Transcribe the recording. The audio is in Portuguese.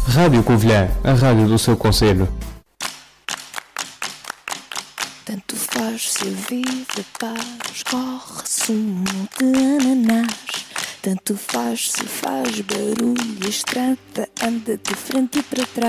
Rádio Covilhã, a rádio do seu concelho. Tanto faz se a vida paz, corre-se um monte de ananás. Tanto faz se faz barulho, a estrada anda de frente e para trás.